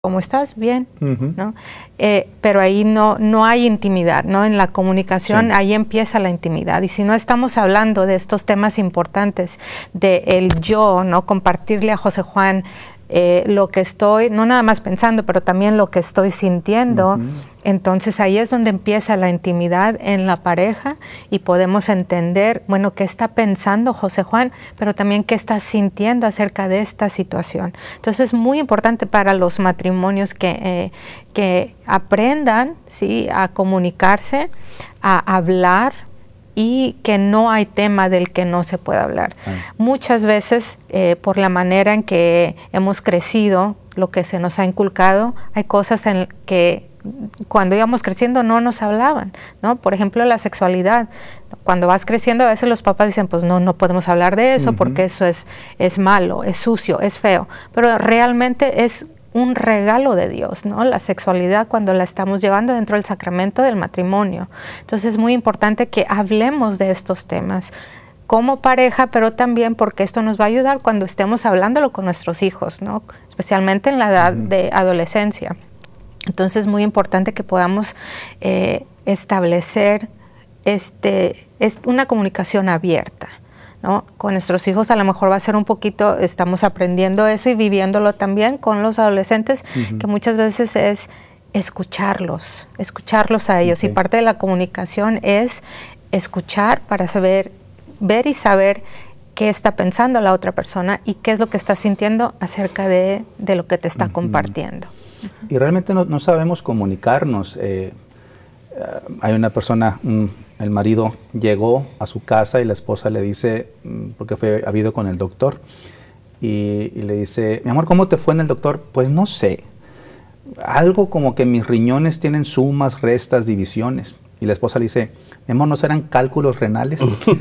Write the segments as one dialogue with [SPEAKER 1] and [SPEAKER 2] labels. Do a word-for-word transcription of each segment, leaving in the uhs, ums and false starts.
[SPEAKER 1] ¿cómo estás? Bien,
[SPEAKER 2] Uh-huh.
[SPEAKER 1] ¿no? Eh, pero ahí no, no hay intimidad, ¿no? En la comunicación,
[SPEAKER 2] Sí.
[SPEAKER 1] ahí empieza la intimidad. Y si no estamos hablando de estos temas importantes, de el yo, ¿no? Compartirle a José Juan eh, lo que estoy, no nada más pensando, pero también lo que estoy sintiendo,
[SPEAKER 2] Uh-huh.
[SPEAKER 1] entonces ahí es donde empieza la intimidad en la pareja y podemos entender, bueno, qué está pensando José Juan, pero también qué está sintiendo acerca de esta situación. Entonces es muy importante para los matrimonios que, eh, que aprendan, ¿sí?, a comunicarse, a hablar, y que no hay tema del que no se pueda hablar.
[SPEAKER 2] Ah.
[SPEAKER 1] Muchas veces, eh, por la manera en que hemos crecido, lo que se nos ha inculcado, hay cosas en que cuando íbamos creciendo no nos hablaban, ¿no? Por ejemplo, la sexualidad. Cuando vas creciendo, a veces los papás dicen, pues no, no podemos hablar de eso, uh-huh, porque eso es, es malo, es sucio, es feo. Pero realmente es un regalo de Dios, ¿no? La sexualidad cuando la estamos llevando dentro del sacramento del matrimonio. Entonces es muy importante que hablemos de estos temas como pareja, pero también porque esto nos va a ayudar cuando estemos hablándolo con nuestros hijos, ¿no? Especialmente en la edad uh-huh. de adolescencia. Entonces es muy importante que podamos eh, establecer este, es una comunicación abierta, ¿no? Con nuestros hijos a lo mejor va a ser un poquito, estamos aprendiendo eso y viviéndolo también con los adolescentes, uh-huh, que muchas veces es escucharlos, escucharlos a ellos. Okay. Y parte de la comunicación es escuchar para saber, ver y saber qué está pensando la otra persona y qué es lo que está sintiendo acerca de, de lo que te está uh-huh. compartiendo.
[SPEAKER 2] Y realmente no, no sabemos comunicarnos. Eh, uh, hay una persona, un, el marido llegó a su casa y la esposa le dice, porque fue habido con el doctor, y, y le dice, mi amor, ¿cómo te fue en el doctor? Pues no sé, algo como que mis riñones tienen sumas, restas, divisiones. Y la esposa le dice, mi amor, ¿no serán cálculos renales?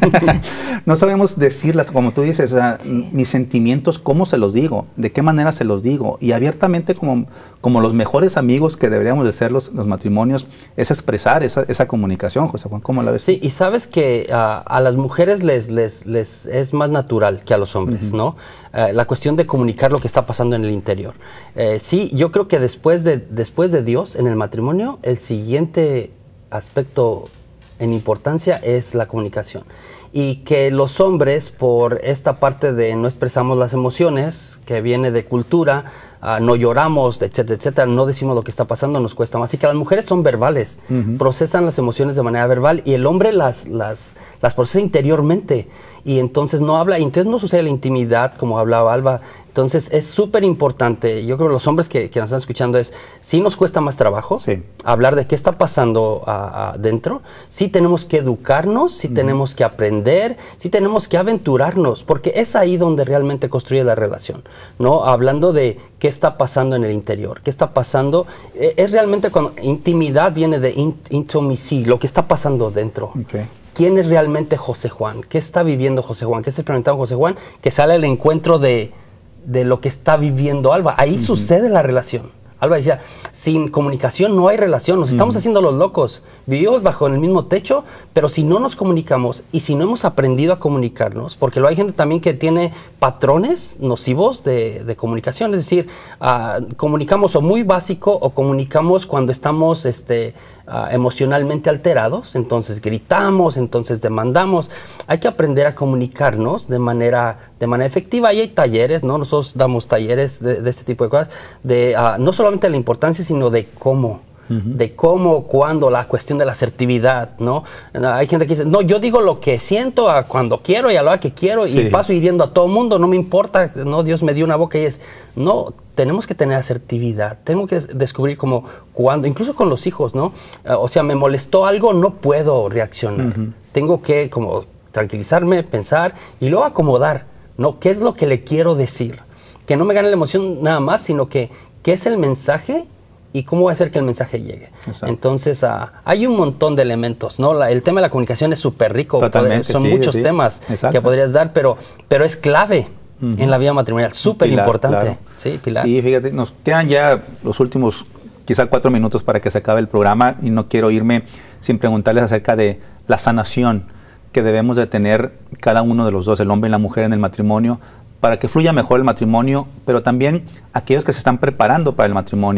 [SPEAKER 2] No sabemos decirlas, como tú dices, uh, sí. mis sentimientos, ¿cómo se los digo? ¿De qué manera se los digo? Y abiertamente, como, como los mejores amigos que deberíamos de ser los, los matrimonios, es expresar esa, esa comunicación, José Juan, ¿cómo la ves?
[SPEAKER 3] Sí, y sabes que uh, a las mujeres les, les, les es más natural que a los hombres, uh-huh. ¿no? Uh, la cuestión de comunicar lo que está pasando en el interior. Uh, sí, yo creo que después de, después de Dios, en el matrimonio, el siguiente aspecto en importancia es la comunicación, y que los hombres, por esta parte de no expresamos las emociones que viene de cultura, uh, no lloramos, etcétera, etcétera, no decimos lo que está pasando, nos cuesta más. Así que las mujeres son verbales, uh-huh. procesan las emociones de manera verbal, y el hombre las, las, las procesa interiormente, y entonces no habla, y entonces no sucede la intimidad como hablaba Alba. Entonces es súper importante, yo creo que los hombres que, que nos están escuchando es, sí nos cuesta más trabajo
[SPEAKER 2] sí.
[SPEAKER 3] hablar de qué está pasando adentro, sí tenemos que educarnos, sí uh-huh. tenemos que aprender, sí tenemos que aventurarnos, porque es ahí donde realmente construye la relación, ¿no? Hablando de qué está pasando en el interior, qué está pasando, eh, es realmente cuando intimidad viene de in, intimacy, lo que está pasando dentro.
[SPEAKER 2] Okay.
[SPEAKER 3] ¿Quién es realmente José Juan? ¿Qué está viviendo José Juan? ¿Qué está experimentando José Juan? Que sale al encuentro de, de lo que está viviendo Alba. Ahí uh-huh. sucede la relación. Alba decía, sin comunicación no hay relación, nos uh-huh. estamos haciendo los locos. Vivimos bajo el mismo techo, pero si no nos comunicamos y si no hemos aprendido a comunicarnos, porque lo hay gente también que tiene patrones nocivos de, de comunicación, es decir, uh, comunicamos o muy básico o comunicamos cuando estamos este, uh, emocionalmente alterados, entonces gritamos, entonces demandamos. Hay que aprender a comunicarnos de manera, de manera efectiva, y hay talleres, ¿no? Nosotros damos talleres de, de este tipo de cosas, de uh, no solamente la importancia, sino de cómo. Uh-huh. De cómo, cuándo, la cuestión de la asertividad, ¿no? Hay gente que dice, no, yo digo lo que siento a cuando quiero y a la hora que quiero, sí. y paso hiriendo a todo el mundo, no me importa, no, Dios me dio una boca y es, no, tenemos que tener asertividad, tengo que descubrir como cuándo, incluso con los hijos, ¿no? Uh, o sea, me molestó algo, no puedo reaccionar, uh-huh. tengo que como tranquilizarme, pensar y luego acomodar, ¿no? ¿Qué es lo que le quiero decir? Que no me gane la emoción nada más, sino que, ¿qué es el mensaje? ¿Y cómo va a hacer que el mensaje llegue? Exacto. Entonces, uh, hay un montón de elementos, ¿no? La, el tema de la comunicación es súper rico. Poder, son sí, muchos sí. temas Exacto. que podrías dar, pero, pero es clave uh-huh. en la vida matrimonial, súper importante. Claro. Sí, Pilar.
[SPEAKER 2] Sí, fíjate, nos quedan ya los últimos, quizá cuatro minutos para que se acabe el programa, y no quiero irme sin preguntarles acerca de la sanación que debemos de tener cada uno de los dos, el hombre y la mujer en el matrimonio, para que fluya mejor el matrimonio, pero también aquellos que se están preparando para el matrimonio.